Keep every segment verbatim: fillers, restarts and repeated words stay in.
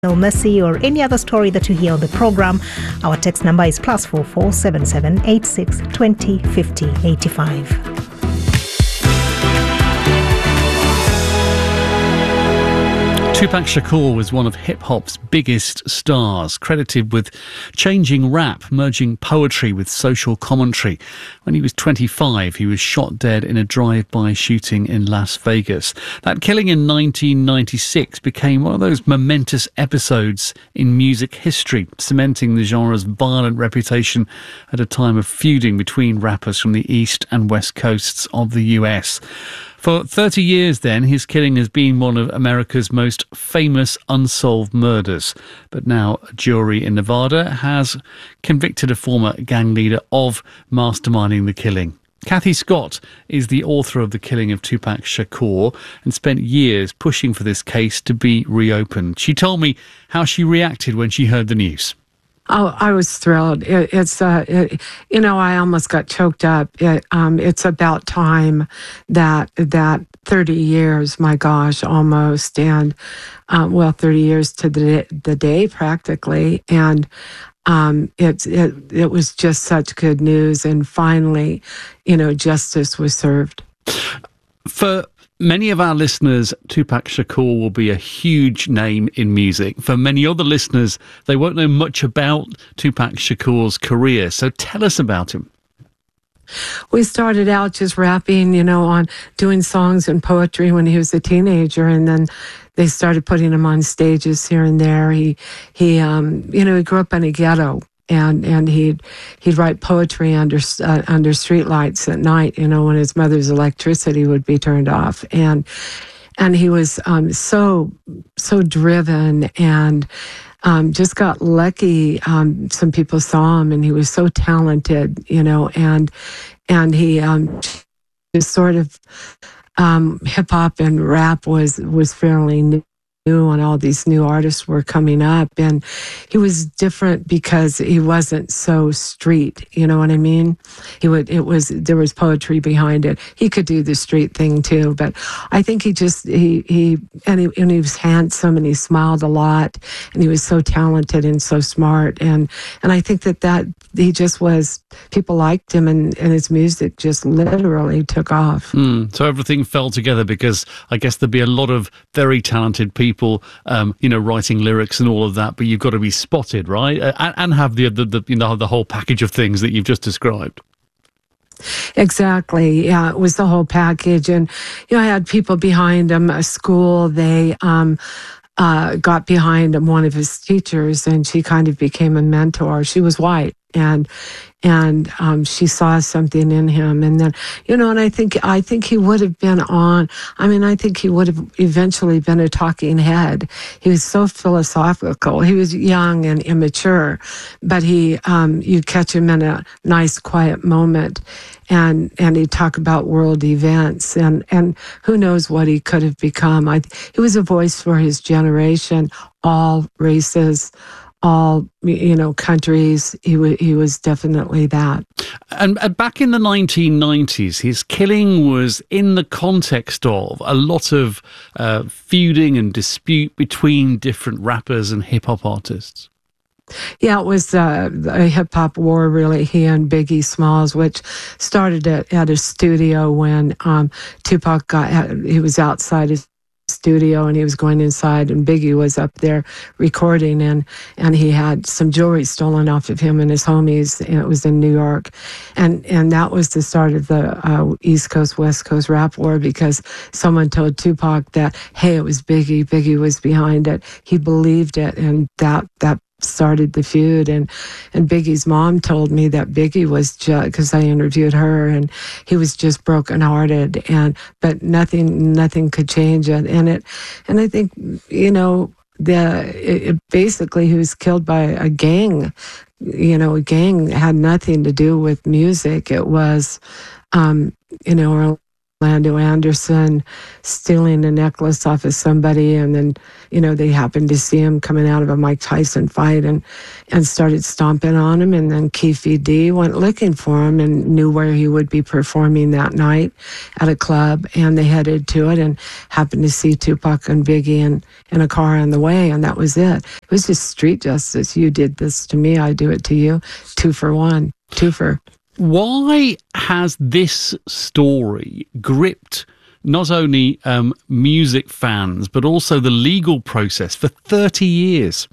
Mercy, or any other story that you hear on the program. Our text number is plus four four seven seven eight six twenty fifty eighty five. Tupac Shakur was one of hip-hop's biggest stars, credited with changing rap, merging poetry with social commentary. When he was twenty-five, he was shot dead in a drive-by shooting in Las Vegas. That killing in nineteen ninety-six became one of those momentous episodes in music history, cementing the genre's violent reputation at a time of feuding between rappers from the East and West coasts of the U S. For thirty years then, his killing has been one of America's most famous unsolved murders. But now a jury in Nevada has convicted a former gang leader of masterminding the killing. Kathy Scott is the author of The Killing of Tupac Shakur and spent years pushing for this case to be reopened. She told me how she reacted when she heard the news. Oh, I was thrilled. It, it's, uh, it, you know, I almost got choked up. It, um, it's about time that that thirty years, my gosh, almost, and um, well, thirty years to the the day practically, and um, it it it was just such good news, and finally, you know, justice was served. For many of our listeners, Tupac Shakur will be a huge name in music. For many other listeners, they won't know much about Tupac Shakur's career. So tell us about him. We started out just rapping, you know, on doing songs and poetry when he was a teenager, and then they started putting him on stages here and there. He, he, um, you know, he grew up in a ghetto. And and he'd he'd write poetry under uh, under streetlights at night, you know, when his mother's electricity would be turned off. And and he was um, so so driven and um, just got lucky. Um, some people saw him, and he was so talented, you know. And and he um, just sort of um, hip hop and rap was was fairly new. And all these new artists were coming up, and he was different because he wasn't so street, you know what I mean? He would, it was, there was poetry behind it. He could do the street thing too, but I think he just, he, he, and he, and he was handsome, and he smiled a lot, and he was so talented and so smart. And, and I think that that, he just was, people liked him, and, and his music just literally took off. Mm, so everything fell together, because I guess there'd be a lot of very talented people People, um, you know, writing lyrics and all of that, but you've got to be spotted, right? And, and have the, the, the, you know, the whole package of things that you've just described. Exactly. Yeah, it was the whole package. And, you know, I had people behind him, a school, they um, uh, got behind him, one of his teachers, and she kind of became a mentor. She was white. And and um, she saw something in him, and then, you know, and I think I think he would have been on. I mean, I think he would have eventually been a talking head. He was so philosophical. He was young and immature, but he, um, you'd catch him in a nice, quiet moment, and and he'd talk about world events, and and who knows what he could have become. I, he was a voice for his generation, all races, all, you know, countries. He, w- he was definitely that. And uh, back in the nineteen nineties, his killing was in the context of a lot of uh, feuding and dispute between different rappers and hip-hop artists. Yeah, it was uh, a hip-hop war, really, he and Biggie Smalls, which started at, at a studio when um, Tupac got, he was outside his studio and he was going inside, and Biggie was up there recording, and and he had some jewelry stolen off of him and his homies, and it was in New York, and and that was the start of the uh, East Coast West Coast rap war, because someone told Tupac that, hey, it was Biggie, Biggie was behind it. He believed it, and that that started the feud. And and Biggie's mom told me that Biggie was just, because I interviewed her, and he was just brokenhearted, and but nothing nothing could change it. And it and I think, you know, the it, it basically he was killed by a gang. You know, a gang had nothing to do with music. It was, um, you know, Lando Anderson stealing a necklace off of somebody, and then, you know, they happened to see him coming out of a Mike Tyson fight and, and started stomping on him, and then Keefe D went looking for him and knew where he would be performing that night at a club, and they headed to it and happened to see Tupac and Biggie in, in a car on the way, and that was it. It was just street justice. You did this to me, I do it to you. Two for one. Two for... Why has this story gripped not only um, music fans, but also the legal process for thirty years?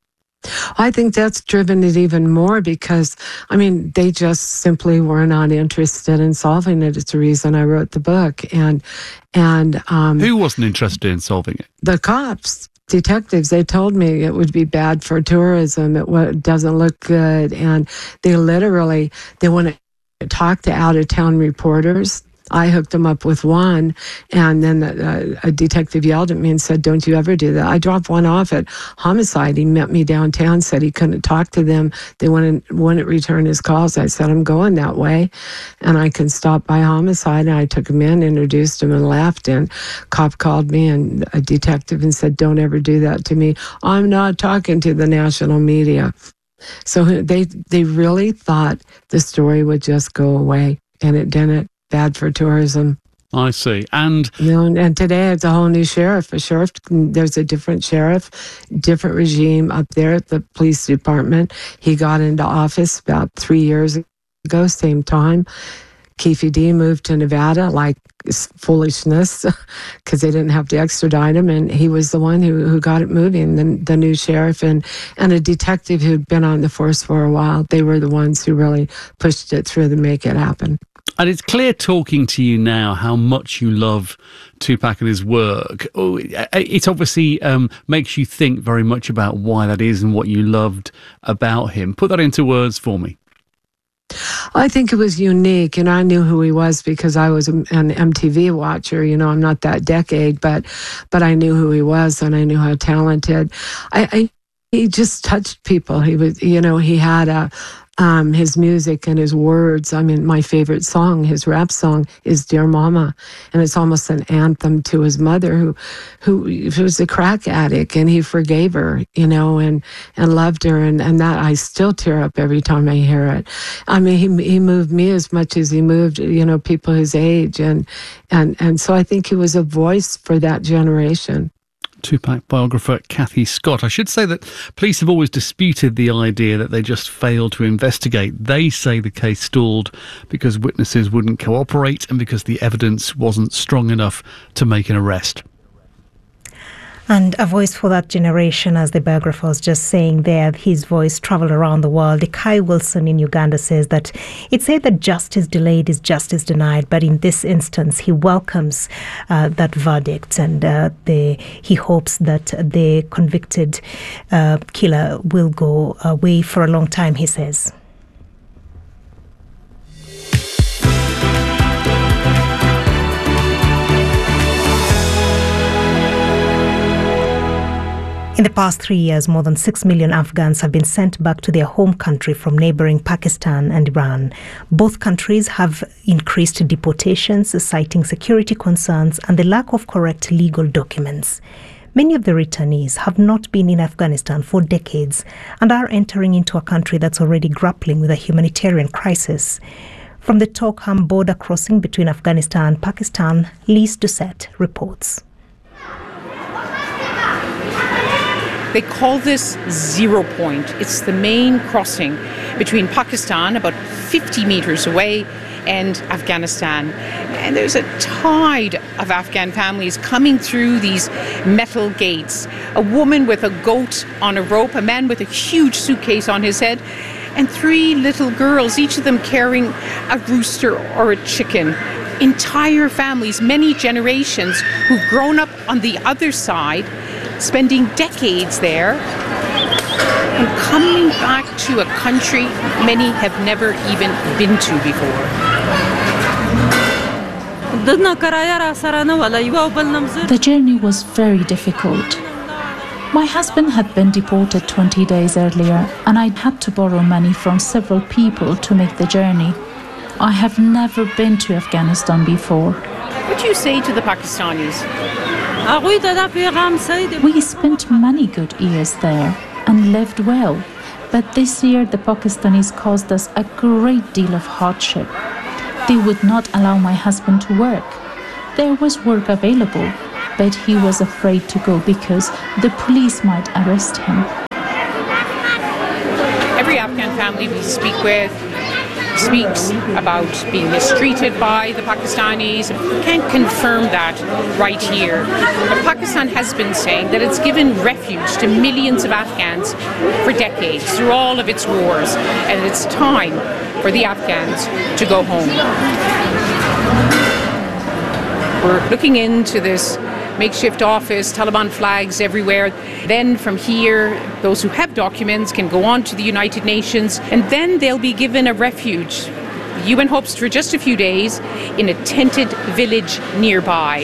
I think that's driven it even more because, I mean, they just simply were not interested in solving it. It's the reason I wrote the book. And, and um, who wasn't interested in solving it? The cops. Detectives, they told me it would be bad for tourism. It w- doesn't look good. And they literally, they want to talk to out-of-town reporters. I hooked them up with one, and then a, a detective yelled at me and said, "Don't you ever do that." I dropped one off at Homicide. He met me downtown, said he couldn't talk to them. They wouldn't, wouldn't return his calls. I said, "I'm going that way, and I can stop by Homicide." And I took him in, introduced him, and left. And cop called me, and a detective, and said, "Don't ever do that to me. I'm not talking to the national media." So they they really thought the story would just go away, and it didn't. Bad for tourism. I see. And you know, and today it's a whole new sheriff. A sheriff, there's a different sheriff, different regime up there at the police department. He got into office about three years ago, same time. Keefe D moved to Nevada, like foolishness, because they didn't have to extradite him, and he was the one who, who got it moving, the, the new sheriff, and, and a detective who'd been on the force for a while. They were the ones who really pushed it through to make it happen. And it's clear talking to you now how much you love Tupac and his work. Oh, it obviously um, makes you think very much about why that is and what you loved about him. Put that into words for me. I think it was unique, and I knew who he was because I was an M T V watcher. You know, I'm not that decade, but but I knew who he was, and I knew how talented. I, I he just touched people. He was, you know, he had a. Um, his music and his words. I mean, my favorite song, his rap song, is "Dear Mama," and it's almost an anthem to his mother, who, who, who was a crack addict, and he forgave her, you know, and and loved her, and, and that I still tear up every time I hear it. I mean, he he moved me as much as he moved, you know, people his age, and and and so I think he was a voice for that generation. Tupac biographer Kathy Scott. I should say that police have always disputed the idea that they just failed to investigate. They say the case stalled because witnesses wouldn't cooperate and because the evidence wasn't strong enough to make an arrest. And a voice for that generation, as the biographer was just saying there, his voice travelled around the world. Kai Wilson in Uganda says that it's said that justice delayed is justice denied, but in this instance, he welcomes uh, that verdict, and uh, the, he hopes that the convicted uh, killer will go away for a long time, he says. In the past three years, more than six million Afghans have been sent back to their home country from neighboring Pakistan and Iran. Both countries have increased deportations, citing security concerns and the lack of correct legal documents. Many of the returnees have not been in Afghanistan for decades and are entering into a country that's already grappling with a humanitarian crisis. From the Torkham border crossing between Afghanistan and Pakistan, Lise Doucette reports. They call this Zero Point. It's the main crossing between Pakistan, about fifty meters away, and Afghanistan. And there's a tide of Afghan families coming through these metal gates. A woman with a goat on a rope, a man with a huge suitcase on his head, and three little girls, each of them carrying a rooster or a chicken. Entire families, many generations, who've grown up on the other side, spending decades there, and coming back to a country many have never even been to before. The journey was very difficult. My husband had been deported twenty days earlier, and I had to borrow money from several people to make the journey. I have never been to Afghanistan before. do you say to the Pakistanis? We spent many good years there and lived well, but this year the Pakistanis caused us a great deal of hardship. They would not allow my husband to work. There was work available, but he was afraid to go because the police might arrest him. Every Afghan family we speak with speaks about being mistreated by the Pakistanis. We can't confirm that right here. But Pakistan has been saying that it's given refuge to millions of Afghans for decades through all of its wars, and it's time for the Afghans to go home. We're looking into this makeshift office, Taliban flags everywhere. Then from here, those who have documents can go on to the United Nations, and then they'll be given a refuge. The U N hopes for just a few days in a tented village nearby.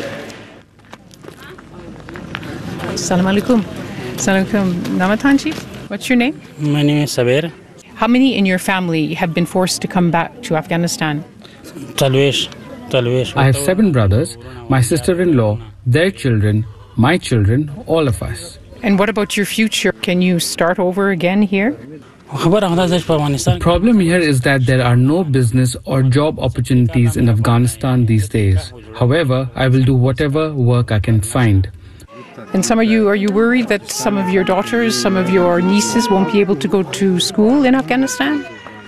Assalamu alaikum. Assalamu alaikum. Namatanji, what's your name? My name is Sabir. How many in your family have been forced to come back to Afghanistan? Talwesh. Talwesh. I have seven brothers, my sister-in-law, their children, my children, all of us. And what about your future? Can you start over again here? The problem here is that there are no business or job opportunities in Afghanistan these days. However, I will do whatever work I can find. And some of you, are you worried that some of your daughters, some of your nieces won't be able to go to school in Afghanistan?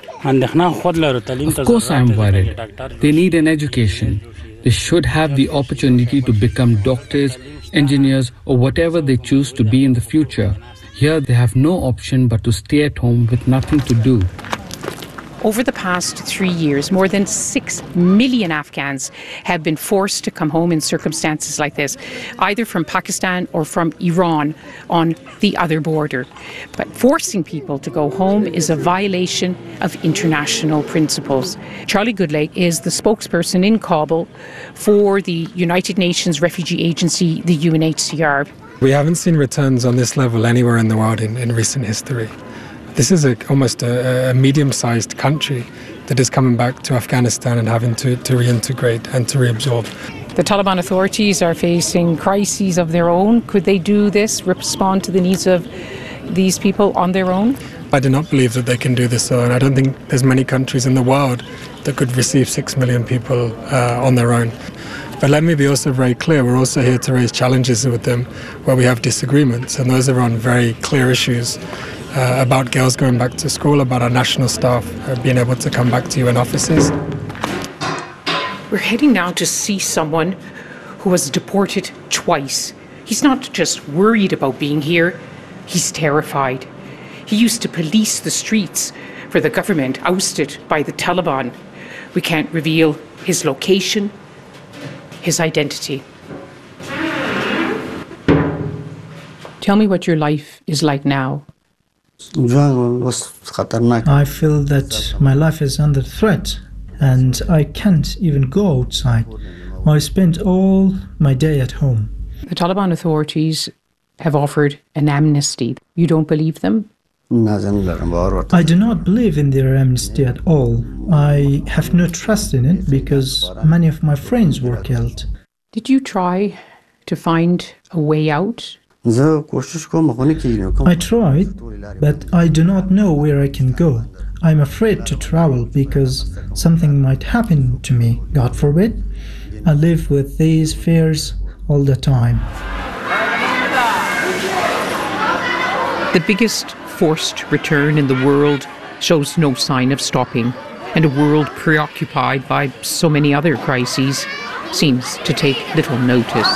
Of course I am worried. They need an education. They should have the opportunity to become doctors, engineers, or whatever they choose to be in the future. Here they have no option but to stay at home with nothing to do. Over the past three years, more than six million Afghans have been forced to come home in circumstances like this, either from Pakistan or from Iran on the other border. But forcing people to go home is a violation of international principles. Charlie Goodlake is the spokesperson in Kabul for the United Nations Refugee Agency, the U N H C R. We haven't seen returns on this level anywhere in the world in, in recent history. This is a, almost a, a medium-sized country that is coming back to Afghanistan and having to, to reintegrate and to reabsorb. The Taliban authorities are facing crises of their own. Could they do this, respond to the needs of these people on their own? I do not believe that they can do this alone. I don't think there's many countries in the world that could receive six million people uh, on their own. But let me be also very clear, we're also here to raise challenges with them where we have disagreements, and those are on very clear issues. Uh, about girls going back to school, about our national staff uh, being able to come back to U N offices. We're heading now to see someone who was deported twice. He's not just worried about being here, he's terrified. He used to police the streets for the government ousted by the Taliban. We can't reveal his location, his identity. Tell me what your life is like now. I feel that my life is under threat and I can't even go outside. I spend all my day at home. The Taliban authorities have offered an amnesty. You don't believe them? I do not believe in their amnesty at all. I have no trust in it because many of my friends were killed. Did you try to find a way out? I tried, but I do not know where I can go. I'm afraid to travel because something might happen to me, God forbid. I live with these fears all the time. The biggest forced return in the world shows no sign of stopping, and a world preoccupied by so many other crises seems to take little notice.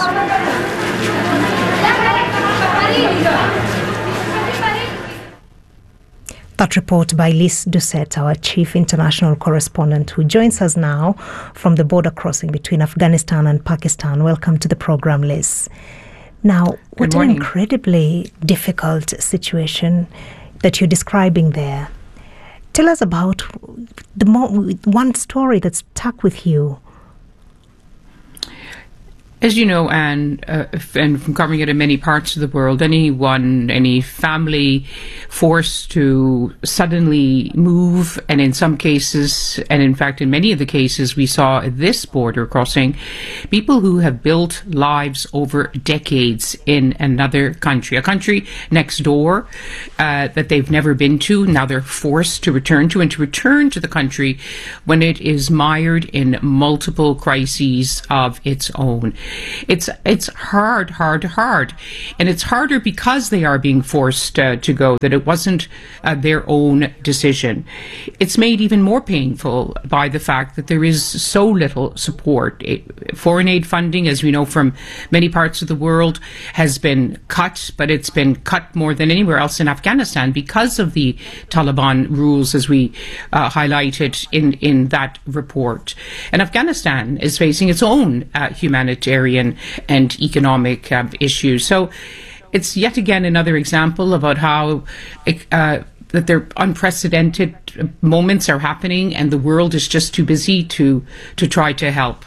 That report by Lise Doucette, our chief international correspondent, who joins us now from the border crossing between Afghanistan and Pakistan. Welcome to the program, Liz. Now, what an incredibly difficult situation that you're describing there. Tell us about the mo- one story that stuck with you. As you know, Anne, uh, and from covering it in many parts of the world, anyone, any family forced to suddenly move, and in some cases, and in fact in many of the cases we saw at this border crossing, people who have built lives over decades in another country, a country next door uh, that they've never been to, now they're forced to return to, and to return to the country when it is mired in multiple crises of its own. It's it's hard, hard, hard. And it's harder because they are being forced uh, to go, that it wasn't uh, their own decision. It's made even more painful by the fact that there is so little support. It, foreign aid funding, as we know from many parts of the world, has been cut, but it's been cut more than anywhere else in Afghanistan because of the Taliban rules, as we uh, highlighted in, in that report. And Afghanistan is facing its own uh, humanitarian and economic uh, issues. So it's yet again another example about how uh, that there unprecedented moments are happening and the world is just too busy to to try to help.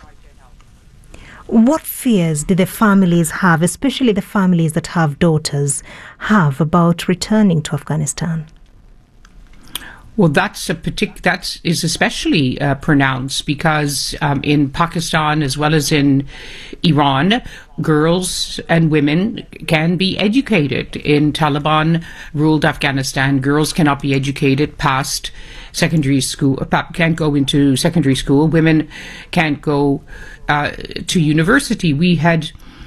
What fears do the families have, especially the families that have daughters, have about returning to Afghanistan? Well, that's a partic- that is especially uh, pronounced because um, in Pakistan as well as in Iran, girls and women can be educated. In Taliban-ruled Afghanistan, girls cannot be educated past secondary school, can't go into secondary school. Women can't go uh, to university. We had...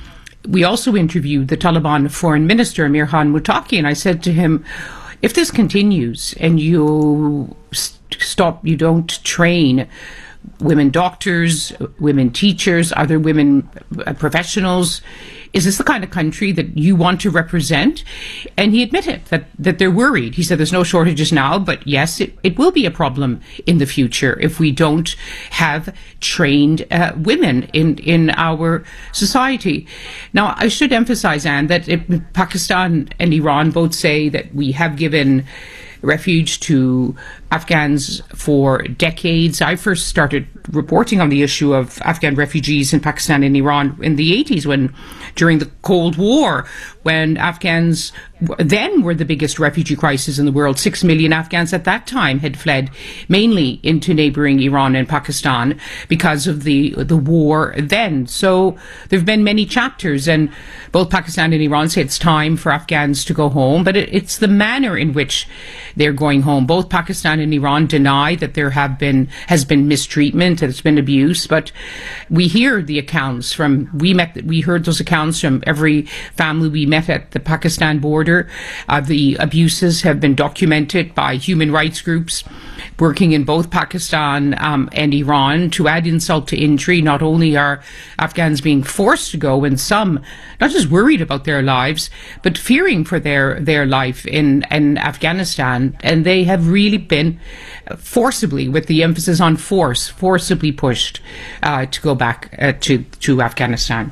We also interviewed the Taliban foreign minister, Amir Khan Muttaqi, and I said to him, if this continues and you st- stop, you don't train women doctors, women teachers, other women uh, professionals, is this the kind of country that you want to represent? And he admitted that, that they're worried. He said there's no shortages now, but yes, it, it will be a problem in the future if we don't have trained uh, women in, in our society. Now, I should emphasize, Anne, that it, Pakistan and Iran both say that we have given refuge to Afghans for decades. I first started reporting on the issue of Afghan refugees in Pakistan and Iran in the eighties, when during the Cold War, when Afghans then were the biggest refugee crisis in the world. Six million Afghans at that time had fled mainly into neighboring Iran and Pakistan because of the the war then. So there have been many chapters, and both Pakistan and Iran say it's time for Afghans to go home, but it, it's the manner in which they're going home. Both Pakistan and Iran deny that there have been has been mistreatment, that it's been abuse, but we hear the accounts from we met we heard those accounts from every family we met at the Pakistan border. Uh, the abuses have been documented by human rights groups working in both Pakistan um, and Iran. To add insult to injury, not only are Afghans being forced to go, and some not just worried about their lives, but fearing for their, their life in, in Afghanistan. And they have really been forcibly, with the emphasis on force, forcibly pushed uh, to go back uh, to, to Afghanistan.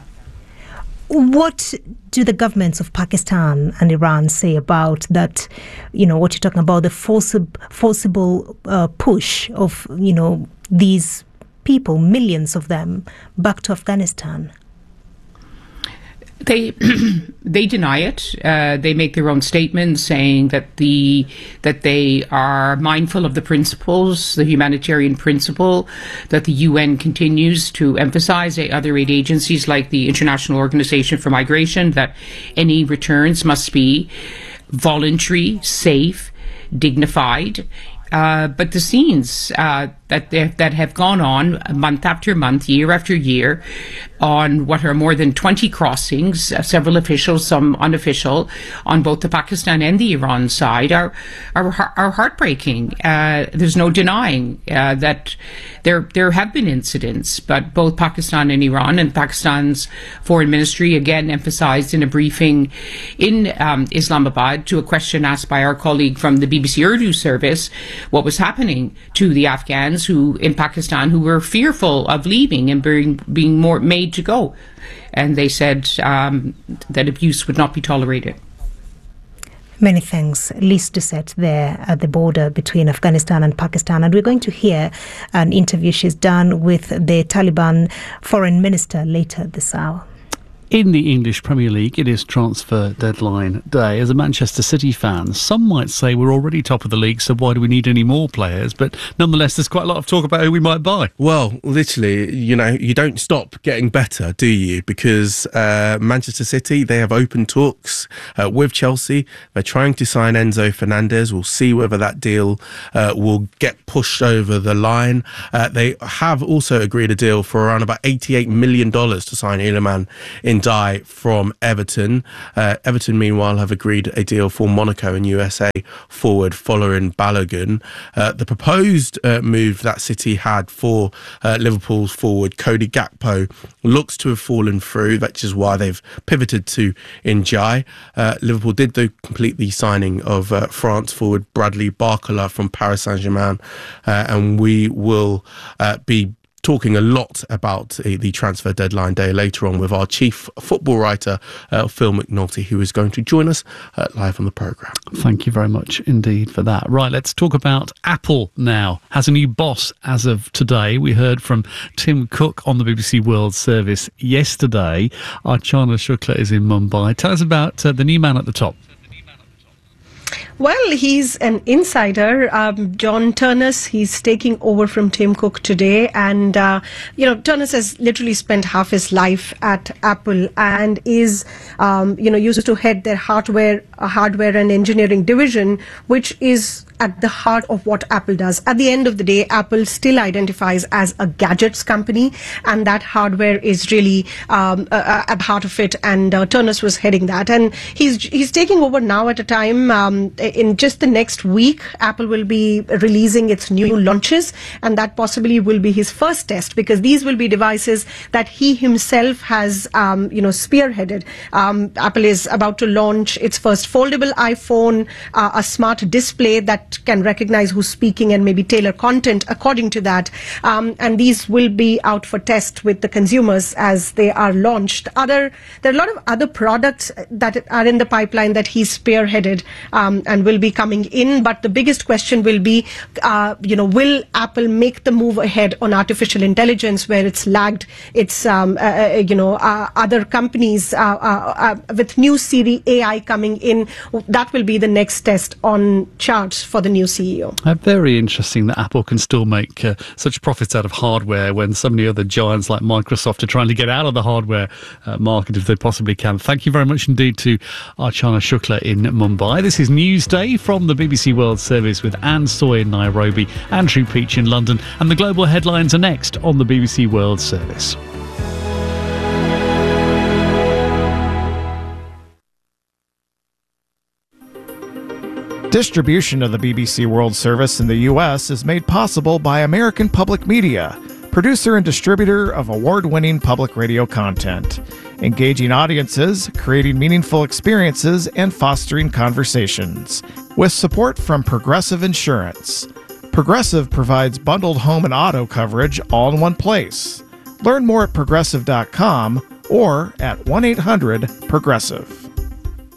What do the governments of Pakistan and Iran say about that, you know, what you're talking about, the forcible, forcible uh, push of, you know, these people, millions of them, back to Afghanistan? They they deny it. Uh, they make their own statements saying that the that they are mindful of the principles, the humanitarian principle that the U N continues to emphasize. Other aid agencies like the International Organization for Migration, that any returns must be voluntary, safe, dignified. Uh, but the scenes uh, that that have gone on month after month, year after year, on what are more than twenty crossings, uh, several official, some unofficial, on both the Pakistan and the Iran side, are are, are heartbreaking. Uh, there's no denying uh, that there there have been incidents, but both Pakistan and Iran, and Pakistan's foreign ministry again emphasized in a briefing in um, Islamabad to a question asked by our colleague from the B B C Urdu service, what was happening to the Afghans who in Pakistan who were fearful of leaving and being being more made to go, and they said um, that abuse would not be tolerated. Many thanks. Lise Doucette there at the border between Afghanistan and Pakistan. And we're going to hear an interview she's done with the Taliban foreign minister later this hour. In the English Premier League, it is transfer deadline day. As a Manchester City fan, some might say we're already top of the league, so why do we need any more players? But nonetheless, there's quite a lot of talk about who we might buy. Well, literally, you know, you don't stop getting better, do you? Because uh, Manchester City, they have open talks uh, with Chelsea. They're trying to sign Enzo Fernandez. We'll see whether that deal uh, will get pushed over the line. Uh, they have also agreed a deal for around about eighty-eight million dollars to sign Iliman Ndiaye from Everton. Uh, Everton, meanwhile, have agreed a deal for Monaco and U S A forward Folarin Balogun. Uh, the proposed uh, move that City had for uh, Liverpool's forward Cody Gakpo looks to have fallen through, which is why they've pivoted to Ndiaye. Uh, Liverpool did though complete the signing of uh, France forward Bradley Barcola from Paris Saint-Germain, uh, and we will uh, be talking a lot about uh, the transfer deadline day later on with our chief football writer, uh, Phil McNulty, who is going to join us uh, live on the programme. Thank you very much indeed for that. Right, let's talk about Apple now. Has a new boss as of today. We heard from Tim Cook on the B B C World Service yesterday. Archana Shukla is in Mumbai. Tell us about uh, the new man at the top. Well, he's an insider, um, John Ternus. He's taking over from Tim Cook today. And, uh, you know, Ternus has literally spent half his life at Apple and is, um, you know, used to head their hardware, uh, hardware and engineering division, which is at the heart of what Apple does. At the end of the day, Apple still identifies as a gadgets company, and that hardware is really um, uh, at the heart of it. And uh, Ternus was heading that, and he's he's taking over now at a time. Um, in just the next week, Apple will be releasing its new launches, and that possibly will be his first test, because these will be devices that he himself has, um, you know, spearheaded. Um, Apple is about to launch its first foldable iPhone, uh, a smart display that can recognize who's speaking and maybe tailor content according to that. Um, and these will be out for test with the consumers as they are launched. Other, there are a lot of other products that are in the pipeline that he's spearheaded um, and will be coming in. But the biggest question will be, uh, you know, will Apple make the move ahead on artificial intelligence where it's lagged its, um, uh, you know, uh, other companies uh, uh, uh, with new Siri A I coming in? That will be the next test on charts for the new C E O. Uh, very interesting that Apple can still make uh, such profits out of hardware when so many other giants like Microsoft are trying to get out of the hardware uh, market if they possibly can. Thank you very much indeed to Archana Shukla in Mumbai. This is Newsday from the B B C World Service with Anne Soy in Nairobi, Andrew Peach in London, and the global headlines are next on the B B C World Service. Distribution of the B B C World Service in the U S is made possible by American Public Media, producer and distributor of award-winning public radio content, engaging audiences, creating meaningful experiences, and fostering conversations. With support from Progressive Insurance. Progressive provides bundled home and auto coverage all in one place. Learn more at progressive dot com or at one eight hundred progressive.